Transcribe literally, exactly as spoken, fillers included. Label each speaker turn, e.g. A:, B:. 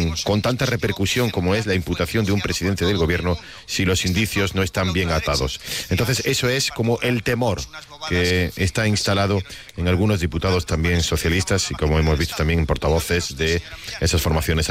A: con, con tanta repercusión como es la imputación de un presidente del gobierno si los indicios no están bien atados. Entonces eso es como el temor que está instalado en algunos diputados también socialistas y, como hemos visto, también en portavoces de esas formaciones